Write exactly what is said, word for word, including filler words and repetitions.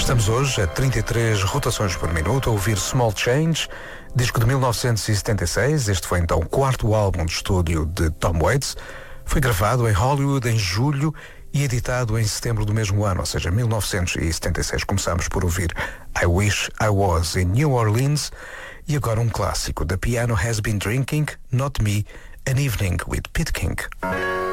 Estamos hoje a trinta e três rotações por minuto a ouvir Small Change, disco de mil novecentos e setenta e seis. Este foi então o quarto álbum de estúdio de Tom Waits. Foi gravado em Hollywood em julho e editado em setembro do mesmo ano, ou seja, mil novecentos e setenta e seis. Começamos por ouvir I Wish I Was in New Orleans e agora um clássico, The Piano Has Been Drinking, Not Me, An Evening with Pete King.